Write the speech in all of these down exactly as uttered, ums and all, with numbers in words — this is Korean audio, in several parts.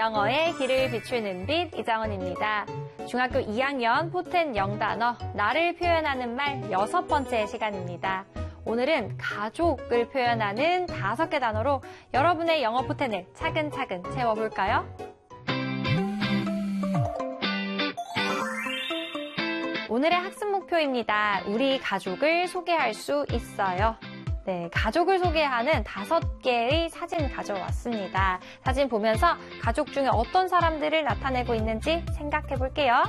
영어의 길을 비추는 빛 이장원입니다. 중학교 이 학년 포텐 영단어 나를 표현하는 말 여섯 번째 시간입니다. 오늘은 가족을 표현하는 다섯 개 단어로 여러분의 영어 포텐을 차근차근 채워볼까요? 오늘의 학습 목표입니다. 우리 가족을 소개할 수 있어요. 네, 가족을 소개하는 다섯 개의 사진 가져왔습니다. 사진 보면서 가족 중에 어떤 사람들을 나타내고 있는지 생각해 볼게요.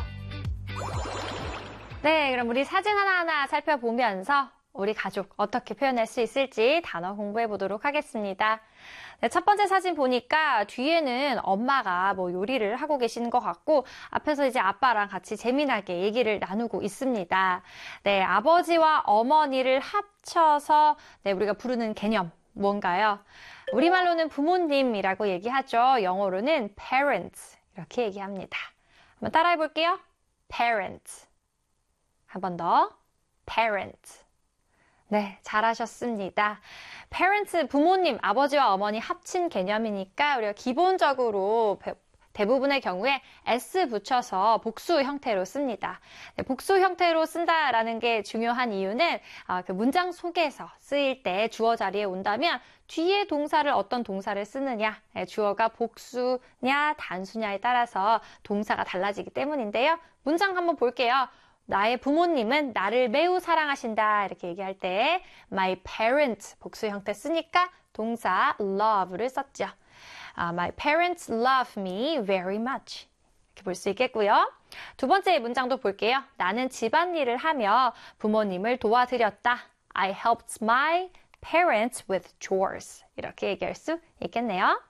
네, 그럼 우리 사진 하나하나 살펴보면서 우리 가족 어떻게 표현할 수 있을지 단어 공부해 보도록 하겠습니다. 네, 첫 번째 사진 보니까 뒤에는 엄마가 뭐 요리를 하고 계시는 것 같고 앞에서 이제 아빠랑 같이 재미나게 얘기를 나누고 있습니다. 네, 아버지와 어머니를 합쳐서 네, 우리가 부르는 개념 뭔가요? 우리말로는 부모님이라고 얘기하죠. 영어로는 parents 이렇게 얘기합니다. 한번 따라해 볼게요. parents. 한 번 더. parents. 네, 잘하셨습니다. parents, 부모님, 아버지와 어머니 합친 개념이니까 우리가 기본적으로 대부분의 경우에 s 붙여서 복수 형태로 씁니다. 네, 복수 형태로 쓴다라는 게 중요한 이유는 아, 그 문장 속에서 쓰일 때 주어 자리에 온다면 뒤에 동사를 어떤 동사를 쓰느냐, 네, 주어가 복수냐 단수냐에 따라서 동사가 달라지기 때문인데요. 문장 한번 볼게요. 나의 부모님은 나를 매우 사랑하신다 이렇게 얘기할 때 my parents 복수 형태 쓰니까 동사 love를 썼죠. Uh, my parents love me very much 이렇게 볼 수 있겠고요. 두 번째 문장도 볼게요. 나는 집안일을 하며 부모님을 도와드렸다. I helped my parents with chores 이렇게 얘기할 수 있겠네요.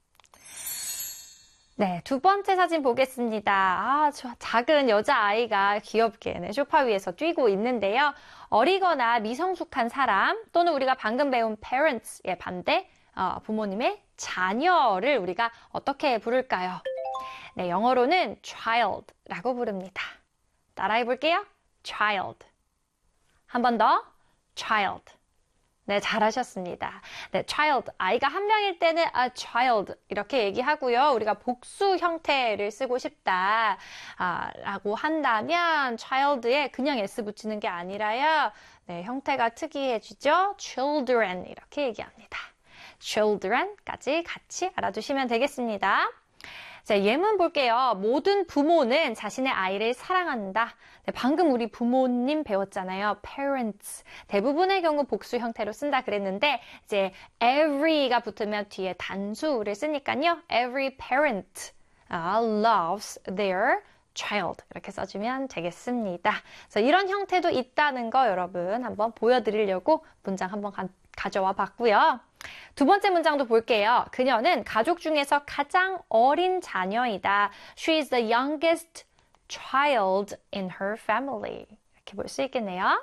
네, 두 번째 사진 보겠습니다. 아, 저 작은 여자아이가 귀엽게 네, 소파 위에서 뛰고 있는데요. 어리거나 미성숙한 사람 또는 우리가 방금 배운 parents의 반대 어, 부모님의 자녀를 우리가 어떻게 부를까요? 네, 영어로는 child라고 부릅니다. 따라해 볼게요. child. 한 번 더. child. 네, 잘하셨습니다. 네, child, 아이가 한 명일 때는 a child 이렇게 얘기하고요. 우리가 복수 형태를 쓰고 싶다 아, 라고 한다면 child에 그냥 s 붙이는 게 아니라요. 네, 형태가 특이해지죠. children 이렇게 얘기합니다. children까지 같이 알아두시면 되겠습니다. 자, 예문 볼게요. 모든 부모는 자신의 아이를 사랑한다. 네, 방금 우리 부모님 배웠잖아요. parents. 대부분의 경우 복수 형태로 쓴다 그랬는데 이제 every가 붙으면 뒤에 단수를 쓰니까요. every parent uh, loves their child 이렇게 써주면 되겠습니다. 그래서 이런 형태도 있다는 거 여러분 한번 보여드리려고 문장 한번 가, 가져와 봤고요. 두 번째 문장도 볼게요. 그녀는 가족 중에서 가장 어린 자녀이다. She is the youngest child in her family. 이렇게 볼 수 있겠네요.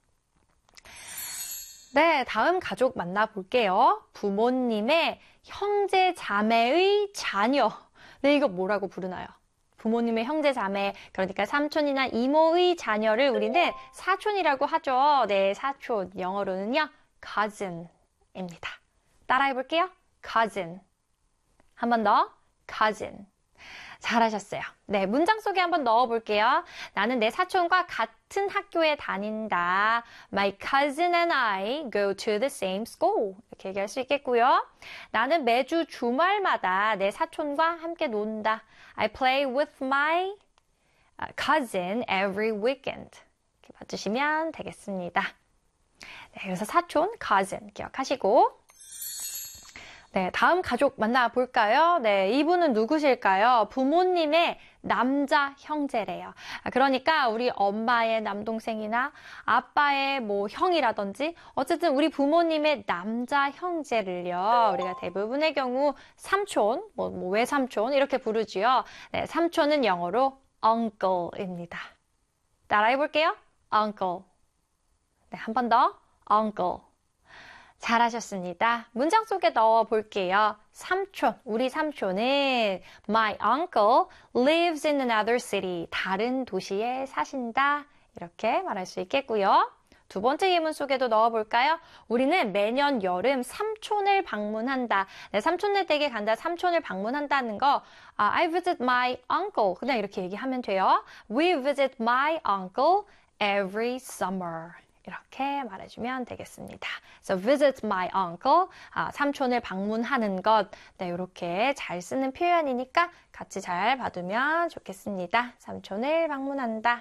네, 다음 가족 만나볼게요. 부모님의 형제 자매의 자녀. 네, 이거 뭐라고 부르나요? 부모님의 형제 자매, 그러니까 삼촌이나 이모의 자녀를 우리는 사촌이라고 하죠. 네, 사촌. 영어로는요, cousin입니다. 따라해 볼게요. cousin. 한 번 더. cousin. 잘하셨어요. 네, 문장 속에 한번 넣어 볼게요. 나는 내 사촌과 같은 학교에 다닌다. My cousin and I go to the same school. 이렇게 얘기할 수 있겠고요. 나는 매주 주말마다 내 사촌과 함께 논다. I play with my cousin every weekend. 이렇게 봐주시면 되겠습니다. 네, 그래서 사촌, cousin 기억하시고 네, 다음 가족 만나볼까요? 네, 이분은 누구실까요? 부모님의 남자 형제래요. 그러니까 우리 엄마의 남동생이나 아빠의 뭐 형이라든지 어쨌든 우리 부모님의 남자 형제를요. 우리가 대부분의 경우 삼촌, 뭐, 뭐 외삼촌 이렇게 부르지요. 네, 삼촌은 영어로 uncle입니다. 따라해 볼게요. uncle. 네, 한 번 더. uncle. 잘하셨습니다. 문장 속에 넣어 볼게요. 삼촌, 우리 삼촌은 My uncle lives in another city. 다른 도시에 사신다. 이렇게 말할 수 있겠고요. 두 번째 예문 속에도 넣어볼까요? 우리는 매년 여름 삼촌을 방문한다. 네, 삼촌네 댁에 간다, 삼촌을 방문한다는 거 아, I visit my uncle. 그냥 이렇게 얘기하면 돼요. We visit my uncle every summer. 이렇게 말해주면 되겠습니다. So visit my uncle. 아, 삼촌을 방문하는 것. 네, 이렇게 잘 쓰는 표현이니까 같이 잘 봐두면 좋겠습니다. 삼촌을 방문한다.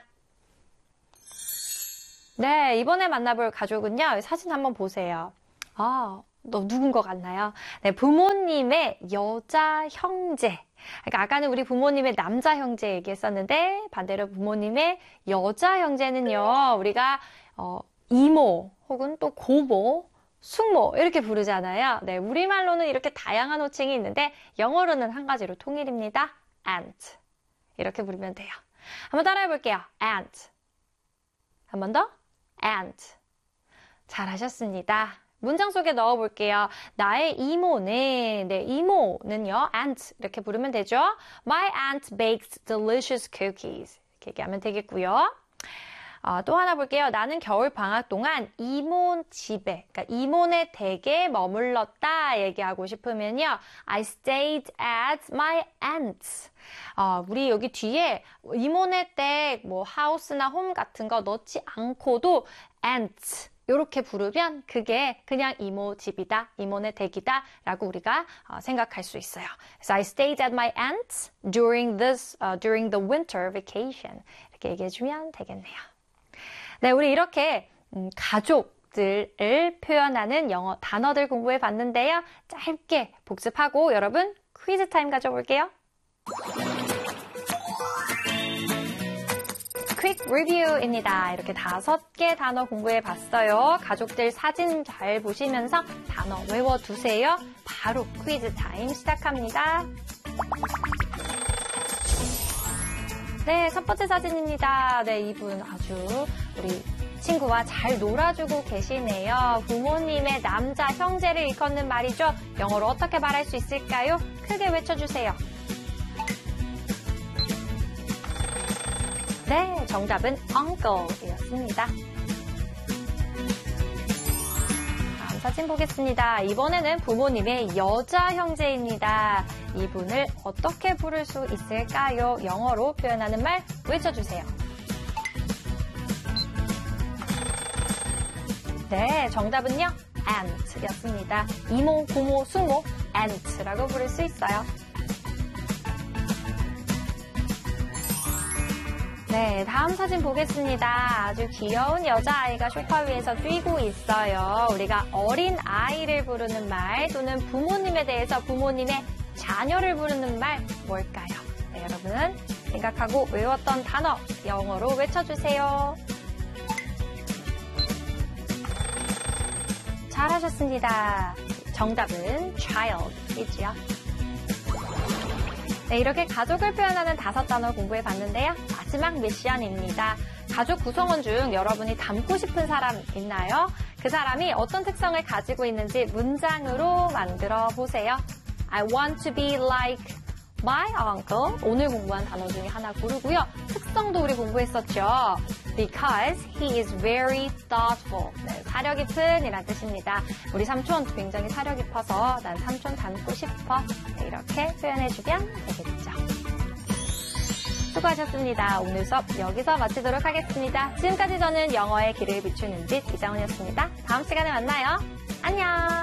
네, 이번에 만나볼 가족은요. 사진 한번 보세요. 아, 너 누군 것 같나요? 네, 부모님의 여자 형제. 그러니까 아까는 우리 부모님의 남자 형제 얘기했었는데 반대로 부모님의 여자 형제는요. 우리가 어, 이모 혹은 또 고모, 숙모 이렇게 부르잖아요. 네, 우리말로는 이렇게 다양한 호칭이 있는데 영어로는 한 가지로 통일입니다. aunt. 이렇게 부르면 돼요. 한번 따라해 볼게요. aunt. 한 번 더. aunt. 잘하셨습니다. 문장 속에 넣어 볼게요. 나의 이모는, 네, 이모는요, aunt 이렇게 부르면 되죠. My aunt bakes delicious cookies. 이렇게 얘기하면 되겠고요. 어, 또 하나 볼게요. 나는 겨울 방학 동안 이모 집에, 그러니까 이모네 댁에 머물렀다 얘기하고 싶으면요. I stayed at my aunt's. 어, 우리 여기 뒤에 이모네 댁, 뭐 하우스나 홈 같은 거 넣지 않고도 aunt 이렇게 부르면 그게 그냥 이모 집이다, 이모네 댁이다 라고 우리가 어, 생각할 수 있어요. So I stayed at my aunt's during this, uh, during the winter vacation. 이렇게 얘기해주면 되겠네요. 네, 우리 이렇게 음, 가족들을 표현하는 영어 단어들 공부해 봤는데요. 짧게 복습하고 여러분 퀴즈 타임 가져볼게요. quick review입니다. 이렇게 다섯 개 단어 공부해 봤어요. 가족들 사진 잘 보시면서 단어 외워두세요. 바로 퀴즈 타임 시작합니다. 네, 첫 번째 사진입니다. 네, 이분 아주 우리 친구와 잘 놀아주고 계시네요. 부모님의 남자 형제를 일컫는 말이죠. 영어로 어떻게 말할 수 있을까요? 크게 외쳐주세요. 네, 정답은 uncle이었습니다. 다음 사진 보겠습니다. 이번에는 부모님의 여자 형제입니다. 이분을 어떻게 부를 수 있을까요? 영어로 표현하는 말 외쳐주세요. 네, 정답은요, aunt였습니다. 이모, 고모, 숙모, aunt라고 부를 수 있어요. 네, 다음 사진 보겠습니다. 아주 귀여운 여자아이가 소파 위에서 뛰고 있어요. 우리가 어린 아이를 부르는 말 또는 부모님에 대해서 부모님의 자녀를 부르는 말 뭘까요? 네, 여러분 생각하고 외웠던 단어 영어로 외쳐주세요. 잘하셨습니다. 정답은 child이지요. 네, 이렇게 가족을 표현하는 다섯 단어 공부해 봤는데요. 마지막 미션입니다. 가족 구성원 중 여러분이 닮고 싶은 사람 있나요? 그 사람이 어떤 특성을 가지고 있는지 문장으로 만들어 보세요. I want to be like my uncle. 오늘 공부한 단어 중에 하나 고르고요. 특성도 우리 공부했었죠. Because he is very thoughtful. 네, 사려 깊은 이란 뜻입니다. 우리 삼촌 굉장히 사려 깊어서 난 삼촌 닮고 싶어. 네, 이렇게 표현해주면 되겠죠. 수고하셨습니다. 오늘 수업 여기서 마치도록 하겠습니다. 지금까지 저는 영어의 길을 비추는 빛 이정은이었습니다. 다음 시간에 만나요. 안녕.